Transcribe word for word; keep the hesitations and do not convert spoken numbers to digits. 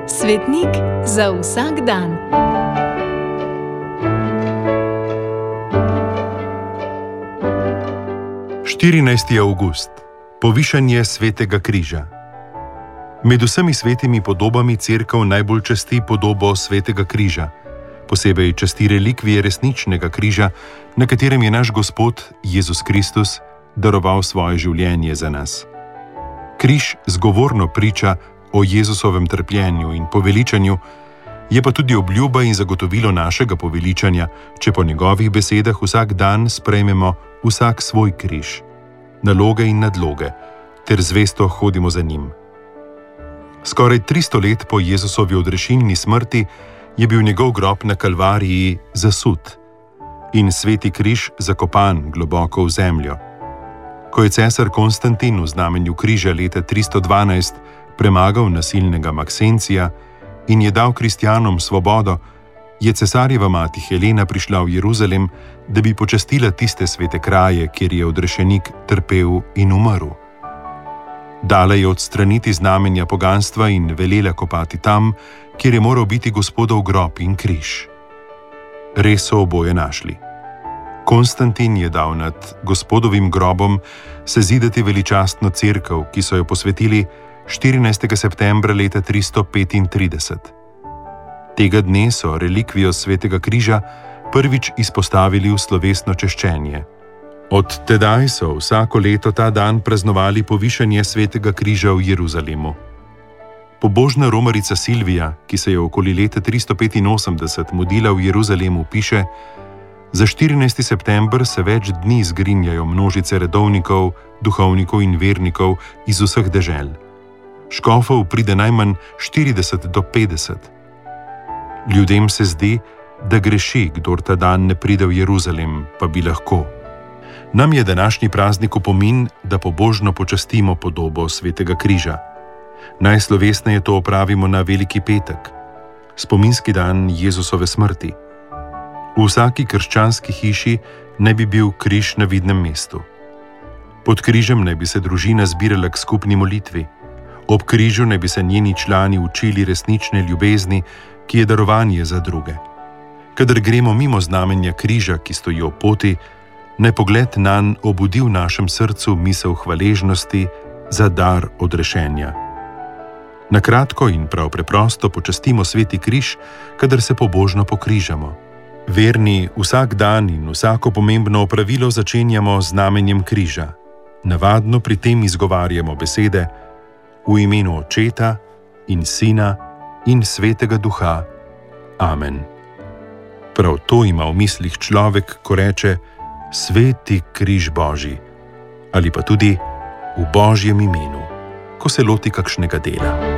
Svetnik za vsak dan. štirinajsti avgust. Povišanje svetega križa. Med vsemi svetimi podobami Cerkev najbolj časti podobo svetega križa, posebej časti relikvije resničnega križa, na katerem je naš Gospod Jezus Kristus daroval svoje življenje za nas. Križ zgovorno priča o Jezusovem trpljenju in poveličanju, je pa tudi obljuba in zagotovilo našega poveličanja, če po njegovih besedah vsak dan sprejmemo vsak svoj križ, naloge in nadloge, ter zvesto hodimo za njim. Skoraj tristo let po Jezusovi odrešilni smrti je bil njegov grob na Kalvariji zasut in sveti križ zakopan globoko v zemljo. Ko je cesar Konstantin v znamenju križa leta tristo dvanajst premagal nasilnega Maksencija in je dal kristjanom svobodo, je cesarjeva mati Helena prišla v Jeruzalem, da bi počastila tiste svete kraje, kjer je odrešenik trpel in umrl. Dala je odstraniti znamenja poganstva in velela kopati tam, kjer je moral biti Gospodov grob in križ. Res so oboje našli. Konstantin je dal nad Gospodovim grobom sezidati veličastno cerkev, ki so jo posvetili štirinajstega septembra leta tristo petintrideset. Tega dne so relikvijo svetega križa prvič izpostavili v slovesno češčenje. Od tedaj so vsako leto ta dan praznovali povišanje svetega križa v Jeruzalemu. Pobožna romarica Silvija, ki se je okoli leta tristo petinosemdeset mudila v Jeruzalemu, piše: za štirinajsti september se več dni zgrinjajo množice redovnikov, duhovnikov in vernikov iz vseh dežel. Škofov pride najmanj štirideset do petdeset. Ljudem se zdi, da greši, kdor ta dan ne pride v Jeruzalem, pa bi lahko. Nam je današnji praznik opomin, da pobožno počastimo podobo svetega križa. Najslovesneje to opravimo na Veliki petek, spominski dan Jezusove smrti. V vsaki krščanski hiši naj bi bil križ na vidnem mestu. Pod križem naj bi se družina zbirala k skupni molitvi. Ob križu naj bi se njeni člani učili resnične ljubezni, ki je darovanje za druge. Kadar gremo mimo znamenja križa, ki stoji ob poti, naj pogled nanj obudi v našem srcu misel hvaležnosti za dar odrešenja. Na kratko in prav preprosto počastimo sveti križ, kadar se pobožno pokrižamo. Verni vsak dan in vsako pomembno opravilo začenjamo z znamenjem križa. Navadno pri tem izgovarjamo besede: v imenu Očeta in Sina in Svetega Duha. Amen. Prav to ima v mislih človek, ko reče: Sveti križ Božji, ali pa tudi v Božjem imenu, ko se loti kakšnega dela.